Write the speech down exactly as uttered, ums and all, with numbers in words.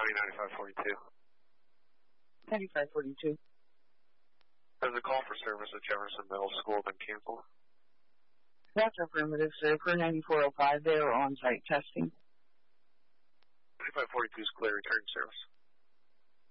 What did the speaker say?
County ninety-five forty-two. ninety-five forty-two. Has the call for service at Jefferson Middle School been canceled? That's affirmative, sir. For ninety-four oh five, they are on-site testing. ninety-five forty-two is clear, return service.